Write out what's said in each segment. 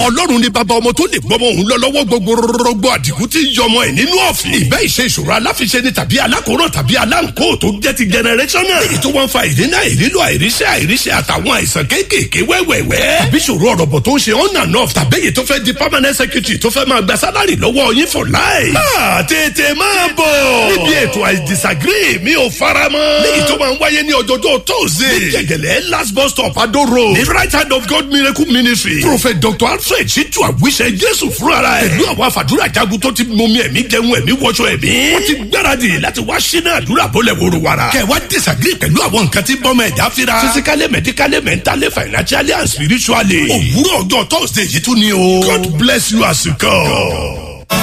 ọlọ́run ni bàbá ọmọ tó lè gbọ́mọ òun lọ lọ́wọ́ gbogbo àdìgún tí ń yọmọ ẹ̀ nínú ọ̀fìn. ìbẹ́ ìṣe ìṣòro aláfiṣe ni tàbí alákòóràn tàbí aláǹkó tó jẹ́ ti generational. èyí tó wọ́n fa ìdínà ìrílò àìríṣẹ́ àtàwọn àìsàn kéékèèké wẹ́wẹ́wẹ́. tàbí ìṣòro ọ̀rọ̀bọ̀ tó ń ṣe on and off tàbí èyí tó fẹ́ di permanent secretary tó fẹ́ máa gba sálárì lọ́wọ́ yín for life. tètè máa bọ̀. níbi ètò I disagree mi ò faramọ́. léyìí tó máa ń wáyé ní ọjọ́jọ́ tóòzè. ní jẹ̀gẹ̀lẹ̀ last bus stop Ado Road. ní right hand of God miracle ministry. prophet Dr. Alfred Shitu Àwíṣẹ Jésù fúnra ẹ̀. pẹ̀lú àwọn àfàdúrà jagun tó ti mọmi ẹ̀mí jẹun ẹ̀mí wọṣọ ẹ̀mí. wọ́n ti gbáradì láti wá sínú àdúrà bọ́lẹ̀ wòrò wàrà. kẹwàá disagree pẹ̀lú àwọn nǹkan tí bọ́mọ ẹ̀dá fira. physically medically mentally financially and spiritually. òwúrọ̀ ọjọ́ Thursday yìí tún ni o. God bless you as you come.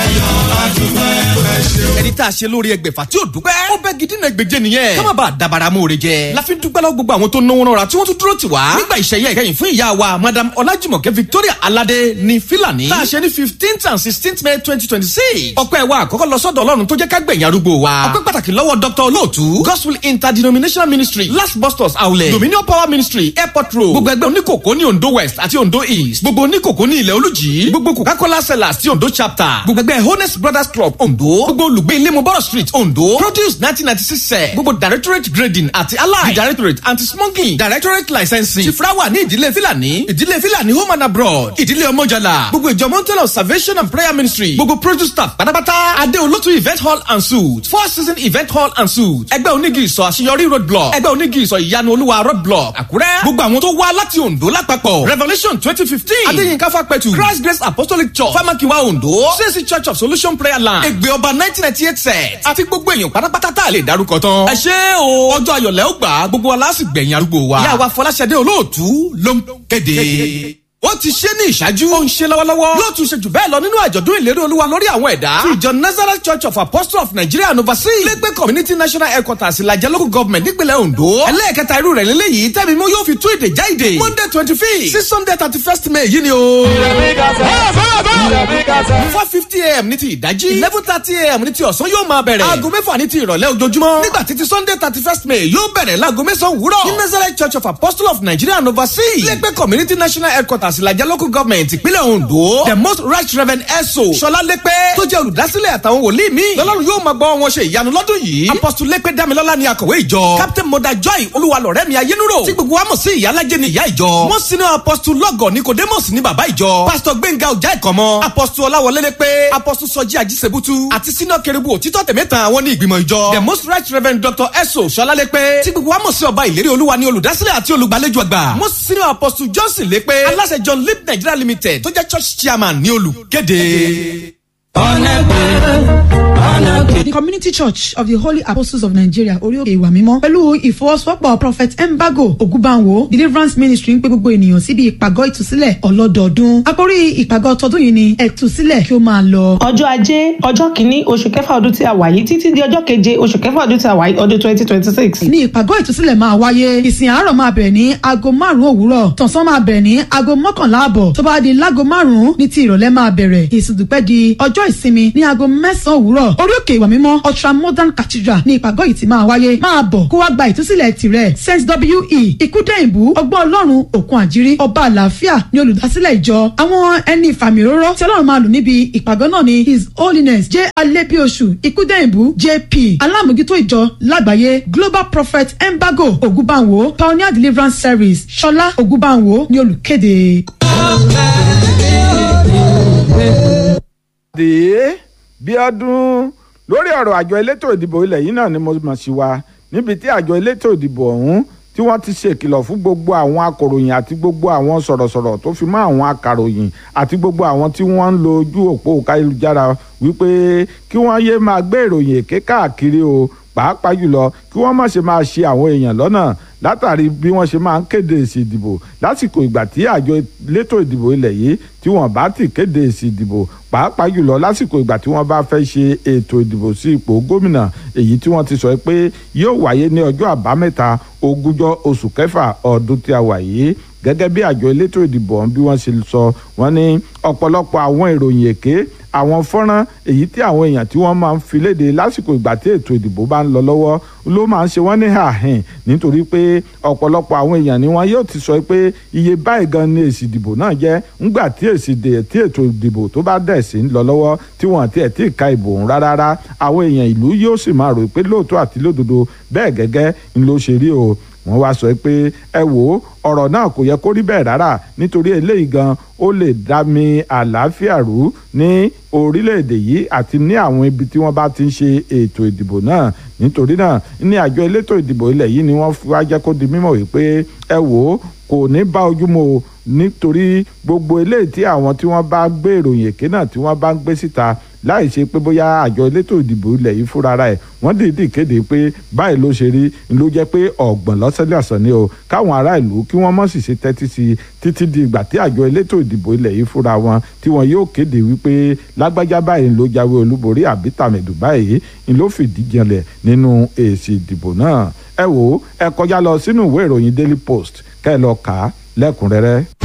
ẹni tá a ṣe lórí ẹgbẹ̀fà tí ò dúpẹ́ ó bẹ́ gidi náà gbèjẹ nìyẹn ká má bàa dabara mọ́ọ̀rẹ́ jẹ. la fi ń dúpẹ́ lọ́wọ́ gbogbo àwọn tó náwó náà ra tí wọ́n tún dúró tì wá. nígbà ìṣẹ̀yẹ ìkẹyìn fún ìyá wa madam ọlájùmọ̀kẹ́ victoria aládé ní fílàní. tá a ṣe ní 15th and 16th May 2026. ọpẹ́ wa àkọ́kọ́ lọ sọ́dọ̀ ọlọ́run tó jẹ́ ká gbẹ̀yìn arúgbó wa. ọpẹ́ pàtàkì lọ́wọ́ dr olóòtú gospel interdenominational ministry last bus stop outlet dominion power ministry airport road gbogbo ẹgbẹ́ oníkòkó ní ondo west àti ondo east gbogbo oníkòkó ní ilẹ̀ olùjì gbogbo coca-cola sellers ti ondo chapter gbogbo ẹgbẹ́ honest brothers club ondo gbogbo olùgbé ilé moboro street ondo produce 1996 sẹ gbogbo directorate grading àti allied directorate anti-smuggling directorate licensing chifrawa ní ìdílé fílàní home and abroad ìdílé ọmọjàlá gbogbo ìjọ mountain of salvation and prayer ministry gbogbo produce staff pátápátá adé olótú event hall and suite four season event hall and suite ẹgbẹ́ onígi ìsọ̀ àṣeyọrí road block ẹgbẹ́ onígi ìsọ̀ ìyanu olúwa road block àkúrẹ́ gbogbo àwọn tó wá láti ondo lápapọ̀ revolution 2015 adéyínká fápẹ́tù christ grace apostolic church famakiwa ondo csc church of solution prayer land ègbè ọba 1998 set àti gbogbo èèyàn pátápátá tá a lè dárúkọ tán. ẹ ṣé o ọjọ́ ayọ̀lẹ́ ó gbà gbogbo wa láti gbẹ̀yìn arúgbó wa. ìyá wa fọláṣadé olóòtú ló ń kéde. ó ti ṣe ní ìṣáájú ó ń ṣe lọ́wọ́lọ́wọ́ yóò tún ṣe jù bẹ́ẹ̀ lọ nínú àjọ̀dún ìlérí olúwa lórí àwọn ẹ̀dá tí ìjọ nazareth church of apostles of nigeria and overseas lẹ́gbẹ́ community national headquarters ìlàjẹ local government nípínlẹ̀ ondo ẹlẹ́ẹ̀kẹta irú rẹ̀ lélẹ́yìí tẹ́mi mú yóò fi tú èdè já èdè monday 25 sí sunday 31st may yìí ni o. 4:50 am ní ti ìdájí 11:30 am ní ti ọ̀sán yóò máa bẹ̀rẹ̀ aago mẹ́fà ní ti ìrọ̀lẹ́ ojoojúmọ́ nígbà títí sunday 31st may yóò bẹ̀rẹ̀ láago mẹ́sàn-án òwúrọ̀ ní nazareth church of apostles of nigeria and overseas lẹ́gbẹ́ community national headquarters ìlàjẹ local government ìpínlẹ̀ ondo the most right reverend eso ṣọlá lẹ́pẹ́ tó jẹ́ olùdásílẹ̀ àtàwọn wòlíì mi lọ́lọ́run yóò máa gbọ́ wọn ṣe ìyanu lọ́dún yìí apostle lẹ́pẹ́ dámilọ́lá ni akọ̀wé ìjọ captain moda joy olúwalọ̀rẹ́mi ayénúrò tí gbogbo wa mọ̀ sí ìyálàjẹ́ ni ìyá ìjọ wọ́n sínú apostle lọ́gọ̀ nicodemus ní bàbá ìjọ pastor gbẹ̀ngà ọjà ìkọ̀mọ́ apostle ọláwọlé lẹ́pẹ́ apostle sọjí àjíṣebútú àti sínú kẹrìbù òtítọ́ tẹ̀mẹ́ta àwọn ní ìgbìmọ̀ ìjọ the most right reverend dr eso ṣọlá lẹ́pẹ́ tí gbogbo wa mọ̀ sí ọba ìlérí olúwa ní olùdásílẹ̀ àti olùgbàlejò àgbà most senior apostle johnson lẹ́pẹ́ aláṣẹ john lip nigeria limited tó jẹ́ church chairman ní olùkéde. The Community Church of the Holy Apostles of Nigeria Orí-Òkè Ìwà Mímọ́ pẹ̀lú ìfọwọ́sowọ́pọ̀ Prophet Mbago Ogunbanwo Deliverance Ministry ń pè gbogbo ènìyàn síbi ìpàgọ́ ìtúsílẹ̀ ọlọ́dọọdún. Àkórí ìpàgọ́ tọdún yìí ni ẹ̀túsílẹ̀ kí ó máa lọ. Ọjọ́ Ajé ọjọ́ kìíní oṣù kẹfà ọdún tí a wà yìí títí di ọjọ́ keje oṣù kẹfà ọdún tí a wà yìí ọdún 2026. Ní ìpàgọ́ ìtúsílẹ̀ máa wáyé ìsìn àárọ̀ máa bẹ̀rẹ̀ ní aago 5 òwúrọ̀ tọ̀sán máa bẹ̀rẹ̀ ní aago 11 ààbọ̀ tó bá di láago 5 ní ti ìrọ̀lẹ́ máa bẹ̀rẹ̀ ìsìndùpẹ́ di ọjọ́ ìsinmi ní aago 9 òwúrọ̀. Orí-Òkè Ìwà Mímọ́ Ultra Modern Cathedral ní ìpàgọ́ yìí ti máa wáyé máa bọ̀ kó wá gba ìtúsílẹ̀ tirẹ̀ Saint W.E. Ikúdẹ̀yìnbú ọgbọ́n ọlọ́run òkun àjírí ọba àlàáfíà ní olùdásílẹ̀ ìjọ. Àwọn ẹni ìfàmìróró tí ọlọ́run máa lò níbi ìpàgọ́ náà ni His Holiness J. Alebiosu Ikúdẹ̀yìnbú JP alámòjútó ìjọ lágbàáyé Global Prophet Mbago Ogunbanwo Pioneer Deliverance Service Ṣọlá Ogunbanwo ní olùkéde. Bíọ́dún lórí ọ̀rọ̀ àjọ elétò ìdìbò ilẹ̀ yìí náà ni mo mọ̀ sí wa níbi tí àjọ elétò ìdìbò ọ̀hún tí wọ́n ti ṣe ìkìlọ̀ fún gbogbo àwọn akọ̀ròyìn àti gbogbo àwọn sọ̀rọ̀sọ̀rọ̀ tó fi mọ́ àwọn akàròyìn àti gbogbo àwọn tí wọ́n ń lo ojú òpó káyélujára wípé kí wọ́n yéé máa gbé ìròyìn èké káàkiri o pàápàá jùlọ kí wọ́n má ṣe máa ṣì àwọn èèyàn lọ́nà látàrí bí wọ́n ṣe máa ń kéde èsì ìdìbò lásìkò ìgbà tí àjọ elétò ìdìbò ilẹ̀ yìí tí wọ́n bá ti kéde èsì ìdìbò pàápàá jùlọ lásìkò ìgbà tí wọ́n bá fẹ́ ṣe ètò ìdìbò sí ipò gómìnà èyí tí wọ́n ti sọ pé yóò wáyé ní ọjọ́ àbámẹ́ta 20 oṣù kẹfà ọdún tí a wà yìí gẹ́gẹ́ bí àjọ elétò ìdìbò ọ̀hún bí wọ́n ṣe sọ wọ́n ní ọ̀pọ̀lọpọ̀ àwọn ìròyìn èké àwọn fọ́nrán èyí tí àwọn èèyàn tí wọ́n máa ń fi léde lásìkò ìgbà tí ètò ìdìbò bá ń lọ lọ́wọ́ ló máa ń ṣe wọ́n ní àhìn nítorí pé ọ̀pọ̀lọpọ̀ àwọn èèyàn ni wọ́n yóò ti sọ pé iye báyìí gan ni èsì ìdìbò náà jẹ́ ńgbà tí ètò ìdìbò tó bá dẹ̀ sí ń lọ lọ́wọ́ tí wọ́n tiẹ̀ tí ì ka ìbò ọ̀hún rárá àwọn èèyàn ìlú yóò sì máa rò pé lóòótọ́ àti lódodo bẹ́ẹ̀ gẹ́gẹ́ ń ló ṣe rí o wọ́n wá sọ pé ẹ wò ó ọ̀rọ̀ náà kò yẹ kó rí bẹ́ẹ̀ rárá nítorí eléyìí gan ó lè dá mi àlàáfíà rú ní orílẹ̀-èdè yìí àti ní àwọn ibi tí wọ́n bá ti ń ṣe ètò ìdìbò náà nítorí náà ní àjọ elétò ìdìbò ilẹ̀ yìí ni wọ́n fi wá jẹ́ kó di mímọ̀ wípé ẹ wò ó kò ní bá ojú mu o nítorí gbogbo eléyìí tí àwọn tí wọ́n bá gbé ìròyìn èké náà tí wọ́n bá ń gbé síta láì ṣe pé bóyá àjọ elétò ìdìbò ilẹ̀ yìí fúnra ẹ̀ wọ́n dìídì kéde pé báyìí ló ṣe rí ló jẹ́ pé ọ̀gbọ̀n lọ́sẹ̀lẹ̀sán ni o káwọn ará ìlú kí wọ́n mọ̀ sì ṣe tẹ́tí sí i títí di ìgbà tí àjọ elétò ìdìbò ilẹ̀ yìí fúnra wọn tí wọn yóò kéde wípé lágbájá báyìí ló jáwé olúborí àbí tàmẹ̀dù báyìí ni ló fìdí jẹlẹ̀ nínú èsì ìdìbò náà ẹ wò ó ẹ kọjá lọ sínú ìwé ìròyìn Daily Post kẹ́ ẹ lọ kà á lẹ́kùnrẹ́rẹ́.